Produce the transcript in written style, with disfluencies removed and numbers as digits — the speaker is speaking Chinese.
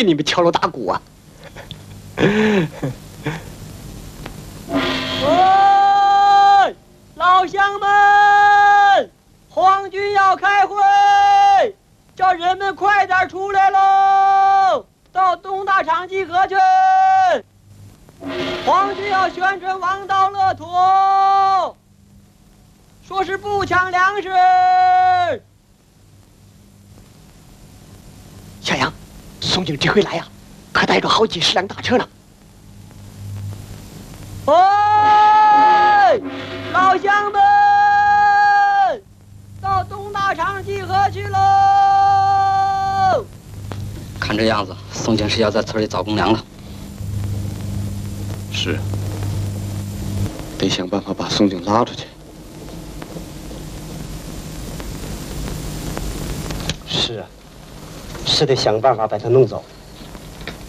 你们敲锣打鼓啊！ 喂，老乡们，皇军要开会，叫人们快点出来喽，到东大场集合去。皇军要宣传王道乐土，说是不抢粮食。 小杨，宋警这回来呀，可带着好几十辆大车呢。 喂，老乡们，到东大场集合去喽！ 看这样子，宋警是要在村里找公粮了。 是，得想办法把宋警拉出去。 是啊，是得想办法把他弄走。